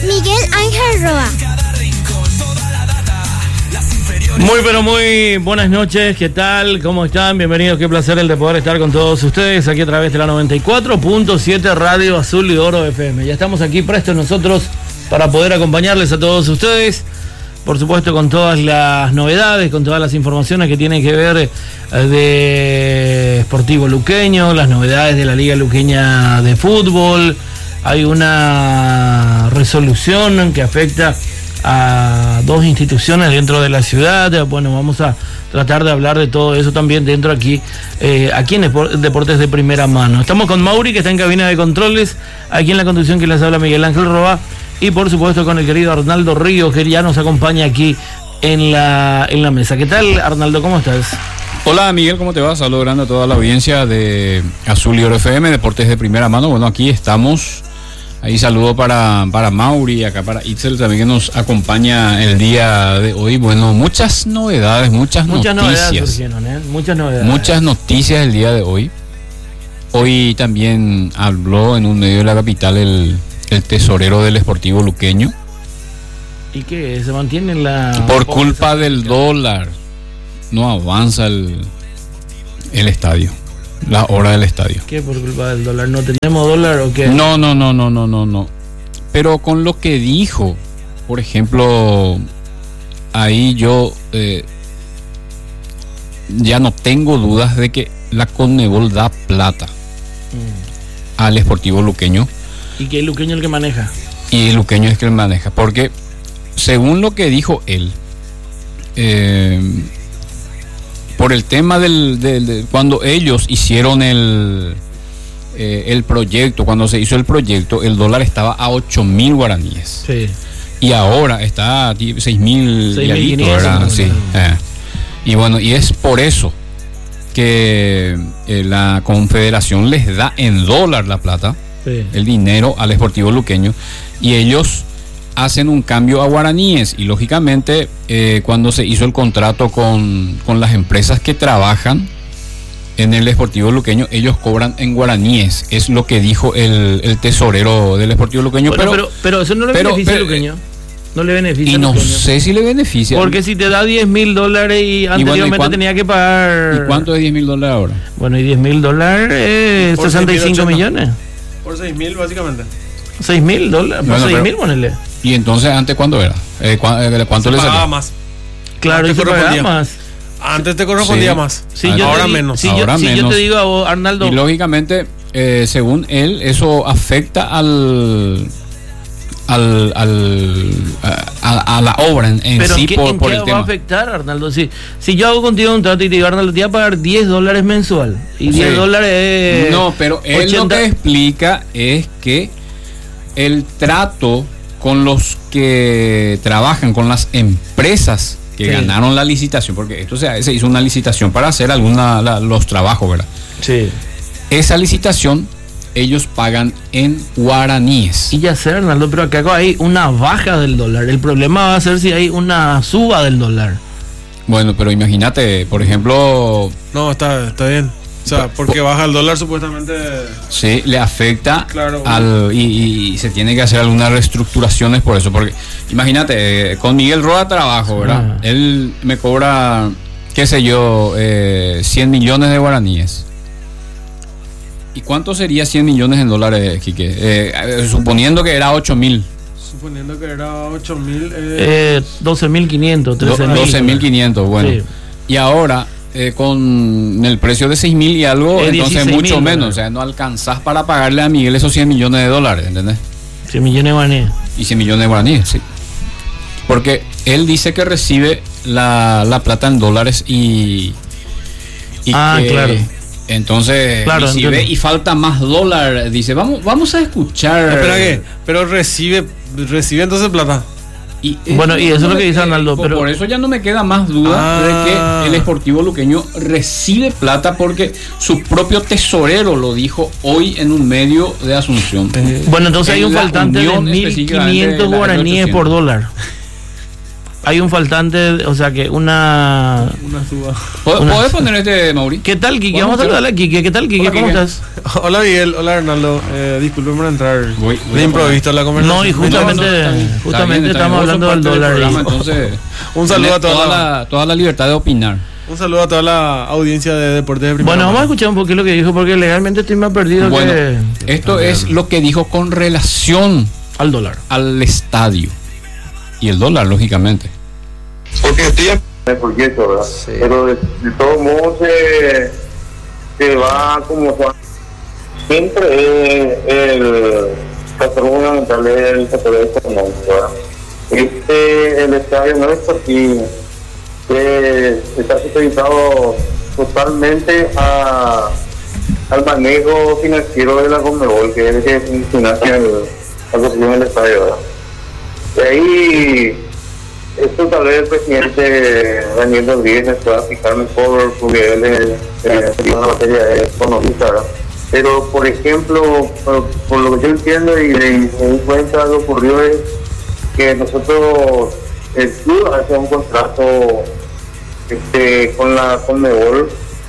Miguel Ángel Roa. Muy pero muy buenas noches, ¿qué tal? ¿Cómo están? Bienvenidos, qué placer el de poder estar con todos ustedes aquí a través de la 94.7 Radio Azul y Oro FM. Ya estamos aquí prestos nosotros para poder acompañarles a todos ustedes, por supuesto con todas las novedades, con todas las informaciones que tienen que ver de Sportivo Luqueño, las novedades de la Liga Luqueña de Fútbol. Hay una resolución que afecta a dos instituciones dentro de la ciudad. Bueno, vamos a tratar de hablar de todo eso también dentro aquí en Deportes de Primera Mano. Estamos con Mauri, que está en cabina de controles, aquí en la conducción que les habla Miguel Ángel Roa, y por supuesto con el querido Arnaldo Ríos, que ya nos acompaña aquí en la mesa. ¿Qué tal, Arnaldo? ¿Cómo estás? Hola Miguel, ¿cómo te va? Saludos grande a toda la audiencia de Azul y Oro FM, Deportes de Primera Mano. Bueno, aquí estamos. Ahí saludo para Mauri, acá para Itzel también, que nos acompaña el día de hoy. Bueno, muchas novedades, muchas noticias surgieron, muchas novedades. Muchas noticias el día de hoy. Hoy también habló en un medio de la capital el tesorero del Sportivo Luqueño. ¿Y qué? ¿Se mantiene en la...? Por culpa del dólar no avanza el estadio, la hora del estadio. ¿Qué por culpa del dólar? ¿No tenemos dólar o qué? No. Pero con lo que dijo, por ejemplo, ahí yo ya no tengo dudas de que la Conmebol da plata al Sportivo Luqueño. ¿Y que el luqueño el que maneja? Y el luqueño es que maneja, porque según lo que dijo él, por el tema de cuando ellos hicieron el proyecto, cuando se hizo el proyecto, el dólar estaba a 8.000 guaraníes. Sí. Y ahora está a 6.500. Sí. Y bueno, y es por eso que la Confederación les da en dólar la plata, sí, el dinero al Sportivo Luqueño, y ellos hacen un cambio a guaraníes. Y lógicamente cuando se hizo el contrato con las empresas que trabajan en el Sportivo Luqueño, ellos cobran en guaraníes. Es lo que dijo el tesorero del Sportivo Luqueño. Bueno, pero eso no le beneficia al luqueño. No le beneficia. Y no sé si le beneficia. Porque si te da $10.000 y anteriormente tenía que pagar... ¿Y cuánto es $10.000 ahora? Bueno, y $10.000 es 65 millones. Por 6.000 básicamente. $6.000, por 6.000 ponele. ¿Y entonces antes cuánto era? ¿Cuánto le salía? Más. Claro, y se pagaba más. Antes te correspondía más. Sí, ahora menos. Ahora menos. Yo te digo a vos, Arnaldo. Y lógicamente, según él, eso afecta a la obra en pero sí. ¿en por qué el va tema a afectar, Arnaldo? Si yo hago contigo un trato y te digo, Arnaldo, te voy a pagar $10 mensual. Y $10 es... No, pero él 80... lo que explica es que el trato con los que trabajan, con las empresas que ganaron la licitación, porque esto se hizo una licitación para hacer los trabajos, ¿verdad? Sí. Esa licitación ellos pagan en guaraníes. Y ya sé, Arnaldo, pero acá hay una baja del dólar. El problema va a ser si hay una suba del dólar. Bueno, pero imagínate, por ejemplo... No, está bien. O sea, porque baja el dólar supuestamente... Sí, le afecta, claro, y se tiene que hacer algunas reestructuraciones por eso. Porque imagínate, con Miguel Roa trabajo, ¿verdad? Él me cobra, qué sé yo, 100 millones de guaraníes. ¿Y cuánto sería 100 millones en dólares, Quique? Suponiendo que era 8.000. Suponiendo que era 8.000... 12.500, 13.000. 12.500, bueno. Sí. Y ahora... con el precio de 6.000 y algo, entonces mucho menos, o sea, no alcanzás para pagarle a Miguel esos 100 millones de dólares, ¿entendés? 100 millones de guaraníes. Y 100 millones de guaraníes, sí. Porque él dice que recibe la plata en dólares y claro. Entonces, claro, y si ve y falta más dólar, dice, vamos a escuchar. Espera, ¿qué? Pero recibe entonces plata. Bueno, y eso es lo que dice Arnaldo, pero por eso ya no me queda más duda de que el Sportivo Luqueño recibe plata, porque su propio tesorero lo dijo hoy en un medio de Asunción. Bueno, entonces hay un faltante de 1.500 guaraníes por dólar. hay un faltante, o sea que una suba. ¿Podés poner Mauri? ¿Qué tal, Quique? Vamos a saludarle a Quique. ¿Qué tal, Quique? ¿Cómo estás? Hola, Miguel. Hola, Arnaldo. Disculpen por entrar de improviso a la conversación. No, y justamente estamos hablando del dólar. Entonces, un saludo a toda la libertad de opinar. Un saludo a toda la audiencia de Deportes de Primera. Bueno, vamos a escuchar un poquito lo que dijo, porque legalmente estoy más perdido que... Esto es lo que dijo con relación al dólar, al estadio y el dólar, lógicamente. Porque estoy en el proyecto, ¿verdad? Sí. Pero de todos modos se va como siempre el factor fundamental es el factor económico, ¿verdad? El estadio no es porque está supeditado totalmente al manejo financiero de la Conmebol, que es el que financia la construcción del estadio, ¿verdad? De ahí, esto tal vez el presidente Daniel Rodríguez me pueda fijar mejor, porque él es una materia economista, ¿verdad? Pero, por ejemplo, por lo que yo entiendo y me di cuenta, lo que ocurrió es que nosotros, el club hace un contrato con la Conmebol,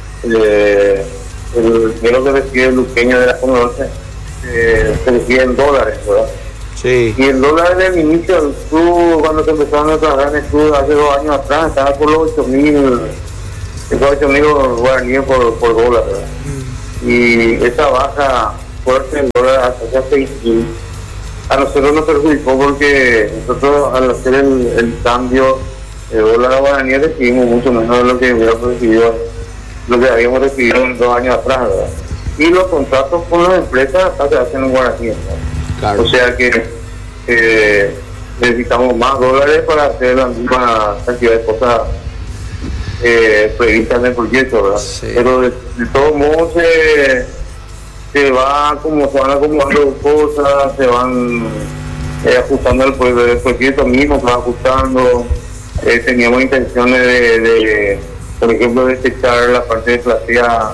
el dinero que recibe el luqueño de la Conmebol se recibe en dólares, ¿verdad? Sí. Y el dólar en el inicio del club, cuando se empezaron a trabajar en el club hace 2 años atrás, estaba por los 8.000 guaraníes por dólar, ¿verdad? Y esa baja fuerte del dólar hasta 6.000 a nosotros nos perjudicó, porque nosotros al hacer el cambio de dólar a guaraní recibimos mucho menos de lo que habíamos recibido en 2 años atrás, ¿verdad? Y los contratos con las empresas hasta se hacen en guaraní, ¿verdad? Claro. O sea que necesitamos más dólares para hacer la misma cantidad de cosas previstas en el proyecto, ¿verdad? Sí. Pero de todos modos se van acomodando cosas, se van ajustando el proyecto mismo, se va ajustando. Teníamos intenciones de por ejemplo, desechar la parte de platea,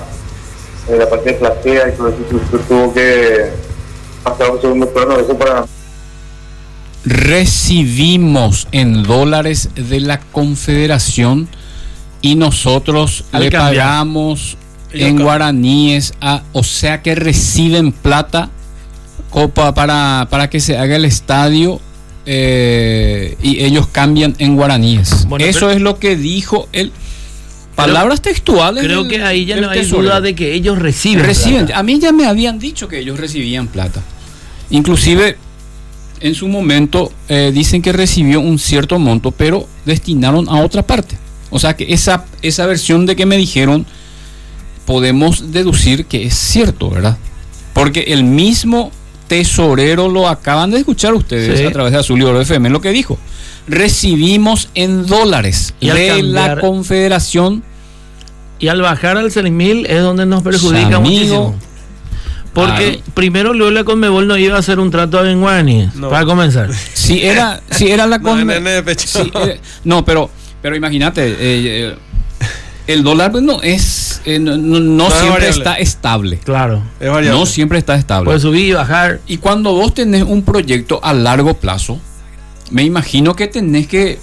y todo eso tuvo que pasar un segundo plano, eso para... Recibimos en dólares de la Confederación y nosotros le pagamos en guaraníes, o sea que reciben plata para que se haga el estadio, y ellos cambian en guaraníes. Bueno, eso es lo que dijo él. Palabras textuales. Creo que ahí ya no hay duda de que ellos reciben plata. A mí ya me habían dicho que ellos recibían plata. Inclusive en su momento dicen que recibió un cierto monto, pero destinaron a otra parte. O sea que esa versión de que me dijeron podemos deducir que es cierto, ¿verdad? Porque el mismo tesorero, lo acaban de escuchar ustedes, sí, a través de Azul y Oro FM, lo que dijo: recibimos en dólares de la Confederación. Y al bajar al 6.000 es donde nos perjudica muchísimo. Porque primero luego la Conmebol no iba a hacer un trato en guaraní, para comenzar. Si era la Conmebol. Pero imagínate, el dólar no es no siempre está estable. Claro, es variable. No siempre está estable. Puede subir y bajar. Y cuando vos tenés un proyecto a largo plazo, me imagino que tenés que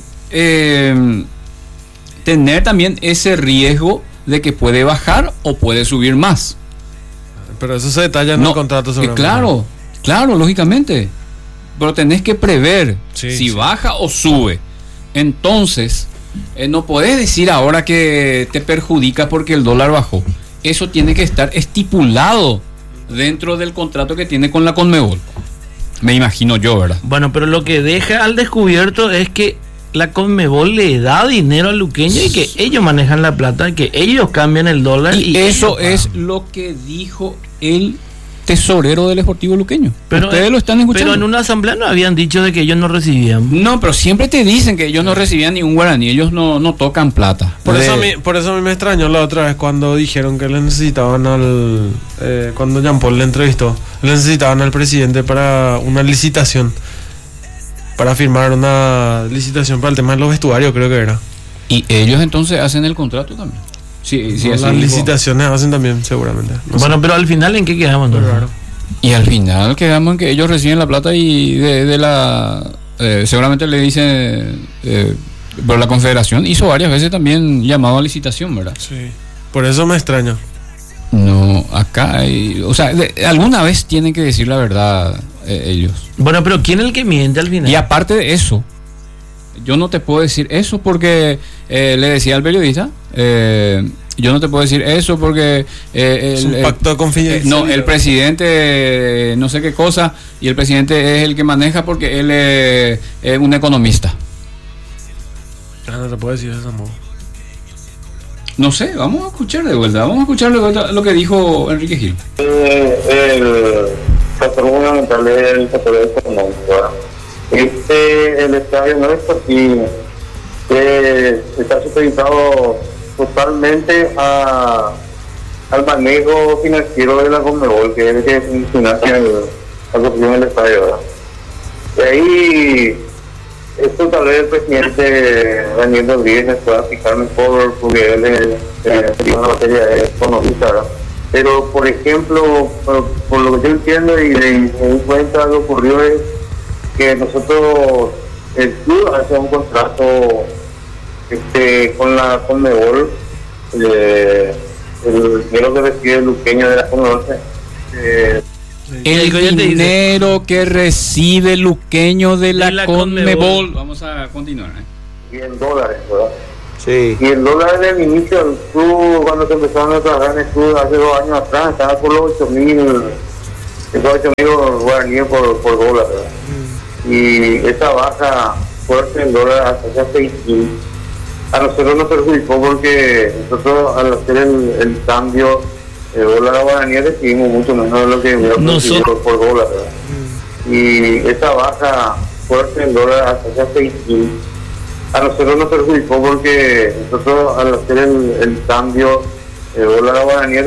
tener también ese riesgo de que puede bajar o puede subir más. Pero eso se detalla en el contrato sobre claro, lógicamente. Pero tenés que prever si baja o sube. Entonces, no podés decir ahora que te perjudica porque el dólar bajó. Eso tiene que estar estipulado dentro del contrato que tiene con la Conmebol. Me imagino yo, ¿verdad? Bueno, pero lo que deja al descubierto es que la Conmebol le da dinero al luqueño y que ellos manejan la plata, que ellos cambian el dólar. Y eso es lo que dijo el tesorero del Sportivo Luqueño. Pero ustedes lo están escuchando. Pero en una asamblea no habían dicho de que ellos no recibían. No, pero siempre te dicen que ellos no recibían ningún guaraní, ellos no tocan plata. Por eso a mí me extrañó la otra vez cuando dijeron que le necesitaban cuando Jean Paul le entrevistó, le necesitaban al presidente para una licitación, para firmar una licitación para el tema de los vestuarios, creo que era. Y ellos entonces hacen el contrato también. Sí, las licitaciones hacen también, seguramente. Pero al final, ¿en qué quedamos? Y al final quedamos en que ellos reciben la plata y de la seguramente le dicen Pero la Confederación hizo varias veces también llamado a licitación, ¿verdad? Sí. Por eso me extraña. No, acá hay, o sea, alguna vez tienen que decir la verdad ellos. Bueno, pero ¿quién es el que miente al final? Y aparte de eso, yo no te puedo decir eso porque le decía al periodista, yo no te puedo decir eso porque es un pacto de confidencialidad. No, el presidente no sé qué cosa, y el presidente es el que maneja porque él es un economista. No te puedo decir eso, amor. No sé, vamos a escuchar de vuelta lo que dijo Enrique Gil. El factor fundamental es el factor económico, ¿verdad? El estadio nuestro aquí está supeditado totalmente al manejo financiero de la Conmebol, que es el que financia la construcción del estadio, ¿verdad? De ahí, esto tal vez el presidente Daniel Rodríguez pueda fijar mejor, porque él es una materia de economista, ¿verdad? Pero, por ejemplo, por lo que yo entiendo y me di cuenta, lo que ocurrió es que nosotros, el club hace un contrato con la Conmebol, el dinero que recibe el luqueño de la Conmebol, el dinero que recibe el luqueño de la Conmebol. Vamos a continuar. Y en dólares, ¿verdad? Sí. Y el dólar del inicio del club, cuando se empezaron a trabajar en el club hace 2 años atrás, estaba por los 8.000 guaraníes por dólar, ¿verdad? Y esa baja fuerte en dólar hasta 6.000 a nosotros nos perjudicó porque nosotros al hacer el cambio de dólar a guaraní recibimos mucho menos de lo que hubiera recibido por dólar, ¿verdad? Y esa baja fuerte en dólar hasta 6.000 a nosotros nos perjudicó porque nosotros al hacer el cambio de dólar a guaraní